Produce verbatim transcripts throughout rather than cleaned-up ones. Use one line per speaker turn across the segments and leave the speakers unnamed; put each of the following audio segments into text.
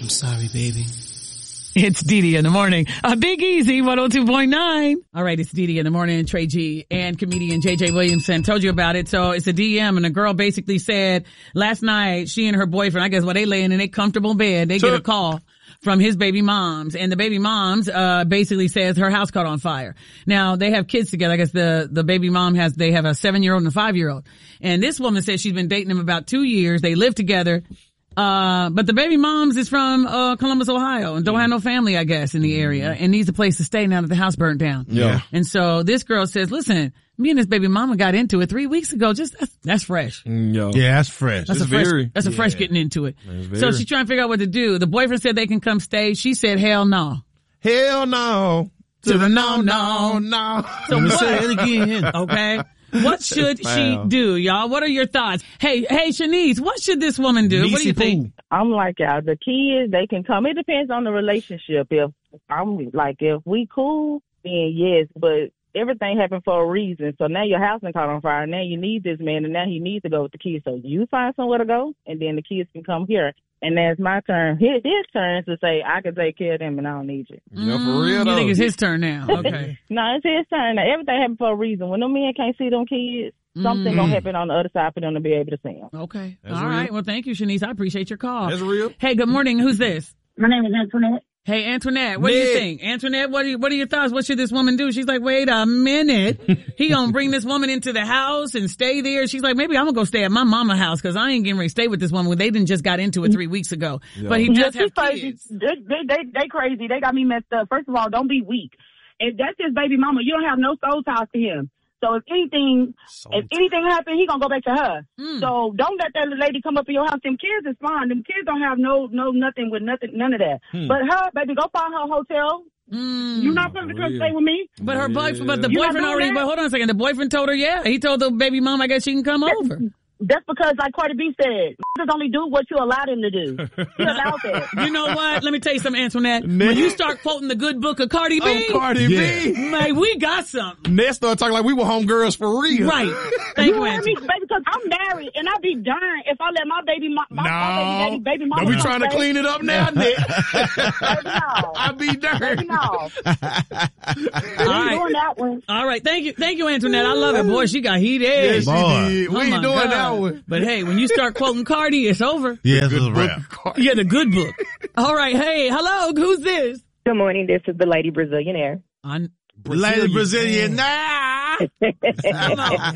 I'm sorry, baby.
It's Dee Dee in the morning. A Big Easy one oh two point nine. All right, it's Dee Dee in the morning. Trey G and comedian J J Williamson told you about it. So it's a D M, and a girl basically said last night she and her boyfriend, I guess while they laying in a comfortable bed, they sure. get a call from his baby moms, and the baby moms uh basically says her house caught on fire. Now they have kids together. I guess the the baby mom has they have a seven year old and a five year old, and this woman says she's been dating him about two years. They live together. Uh, but the baby moms is from, uh, Columbus, Ohio, and don't have no family, I guess, in the area, and needs a place to stay now that the house burnt down.
Yeah.
And so this girl says, listen, me and this baby mama got into it three weeks ago. Just, that's, that's fresh.
Yo.
Yeah, that's fresh.
That's
it's
a fresh,
very,
that's a
yeah.
fresh getting into it.
Very.
So she's trying to figure out what to do. The boyfriend said they can come stay. She said, hell no.
Hell no.
To, to the no, no,
no.
So what?
Say it again.
Okay. What should she do, y'all? What are your thoughts? Hey, hey, Shanice, what should this woman do?
Niecy
what do you
Poo.
think?
I'm like, y'all, the kids, they can come. It depends on the relationship. If I'm like, if we cool, then yes, but everything happened for a reason. So now your house been caught on fire. Now you need this man, and now he needs to go with the kids. So you find somewhere to go, and then the kids can come here. And that's my turn. His, his turn to say, I can take care of them and I don't need you.
Yeah, for real,
You
though.
think it's his turn now? Okay.
No, it's his turn. Now, everything happened for a reason. When them men can't see them kids, something
Mm.
gonna happen on the other side for them to be able to see them.
Okay.
That's
All
real.
right. Well, thank you, Shanice. I appreciate your call.
That's real.
Hey, good morning. Who's this?
My name is Antoinette.
Hey, Antoinette, what do you
Nick.
think? Antoinette, what are, you, what are your thoughts? What should this woman do? She's like, wait a minute. He gonna bring this woman into the house and stay there. She's like, maybe I'm gonna go stay at my mama's house because I ain't getting ready to stay with this woman. They didn't just got into it three weeks ago.
Yeah.
But he
Yeah,
does have
she's crazy.
kids.
They, they, they, they crazy. They got me messed up. First of all, don't be weak. If that's his baby mama, you don't have no soul ties to him. So if anything,
So
if anything happens, he gonna go back to her.
Mm.
So don't let that lady come up in your house. Them kids is fine. Them kids don't have no, no, nothing with nothing, none of that.
Hmm.
But her, baby, go find her a hotel.
Mm.
You're not supposed to come
Real.
stay with me.
But her boyfriend, but the
You not
boyfriend
doing
already,
that?
but hold on a second. The boyfriend told her, yeah. He told the baby mom, I guess she can come over.
That's because, like Cardi B said, just only do what you allowed him to do. He allowed that.
You know what? Let me tell you something, Antoinette. When you start quoting the good book of Cardi B,
Oh, Cardi
Yeah.
B.
man, we got something.
Ned started talking like we were homegirls for real.
Right. Thank you,
You hear me,
Antoinette.
baby? Because I'm married, and I'd be darned if I let my baby, my, my,
No.
my baby, daddy, baby mama.
Don't be
come
trying to
stay.
clean it up now, Ned.
Baby, no.
I be dirty.
Baby, no.
All
We
right.
doing that one.
All right. Thank you. Thank you, Antoinette. I love it. Boy, she got heated.
Yes, she
Boy.
did. We
Oh,
ain't
my
doing
God.
that one.
But hey, when you start quoting Cardi, it's over.
Yeah, this is a
Book
wrap.
of Cardi.
Yeah, the good book. All right. Hey, hello. Who's this?
Good morning. This is the Lady Brazilianaire.
On
Lady Brazilian. Nah.
Come on.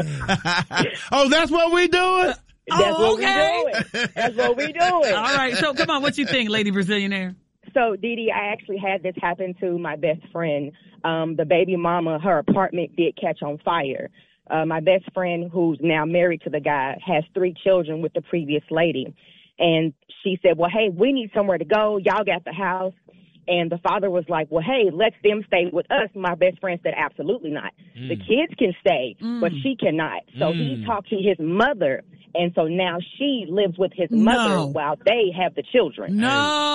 Oh, that's what we doing?
That's
Oh,
what
okay.
we doing. That's what we doing.
All right. So come on. What you think, Lady Brazilianaire?
So, Dee Dee, I actually had this happen to my best friend. Um, the baby mama, her apartment did catch on fire. Uh, my best friend, who's now married to the guy, has three children with the previous lady. And she said, well, hey, we need somewhere to go. Y'all got the house. And the father was like, well, hey, let them stay with us. My best friend said, absolutely not. Mm. The kids can stay, mm. but she cannot. So mm. he talked to his mother. And so now she lives with his mother
No.
while they have the children.
No.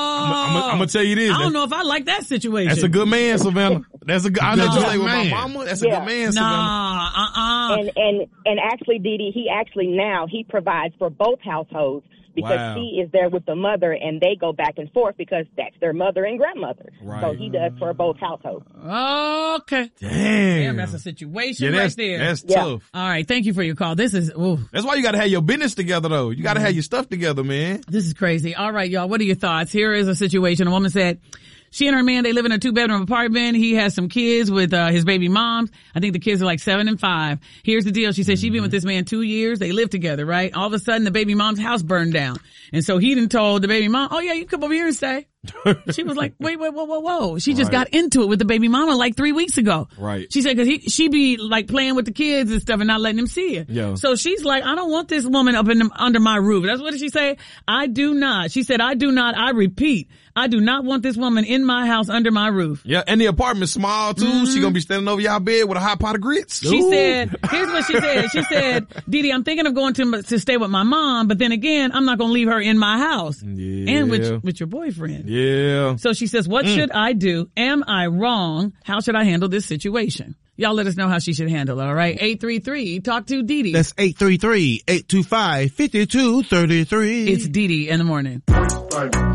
I'm going to tell you this.
I don't know if I like that situation.
That's a good man, Savannah. That's a good, I know
No.
you say with my
Man.
mama. That's
Yeah.
a good man, Savannah.
Nah, uh-uh.
And and and actually, Dee Dee, he actually now he provides for both households because
Wow.
she is there with the mother, and they go back and forth because that's their mother and grandmother.
Right.
So he does for both households.
Okay.
Damn.
Damn, that's a situation
Yeah, that's,
right there.
that's
Yeah.
tough.
All right. Thank you for your call. This is, ooh,
That's why you got to have your business together, though. You got to have your stuff together, man.
this is crazy. All right, y'all. What are your thoughts? Here is a situation. A woman said, she and her man, they live in a two-bedroom apartment. He has some kids with uh, his baby moms. I think the kids are like seven and five. Here's the deal. She said she's been with this man two years. They live together, right? All of a sudden, the baby mom's house burned down. And so he done told the baby mom, oh, yeah, you can come over here and stay. She was like, wait, wait, whoa, whoa, whoa. She just
Right.
got into it with the baby mama like three weeks ago.
Right.
She said, cause he, she be like playing with the kids and stuff and not letting them see it.
Yeah.
So she's like, I don't want this woman up in the, under my roof. That's what did she say? I do not. She said, I do not. I repeat, I do not want this woman in my house under my roof.
Yeah, and the apartment's small, too.
Mm-hmm.
She going to be standing over y'all bed with a hot pot of grits.
She
Ooh.
said, here's what she said. She said, Dee Dee, I'm thinking of going to, to stay with my mom, but then again, I'm not going to leave her in my house.
Yeah.
And with, with your boyfriend.
Yeah.
So she says, what
Mm.
should I do? Am I wrong? How should I handle this situation? Y'all let us know how she should handle it, all right? eight three three, talk to Dee Dee.
That's eight three three, eight two five, five two three three.
It's Dee Dee in the morning.